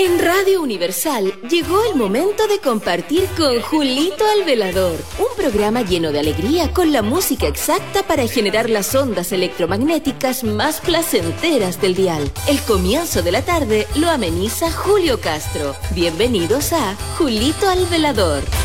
En Radio Universal llegó el momento de compartir con Julito al Velador, un programa lleno de alegría con la música exacta para generar las ondas electromagnéticas más placenteras del dial. El comienzo de la tarde lo ameniza Julio Castro. Bienvenidos a Julito al Velador.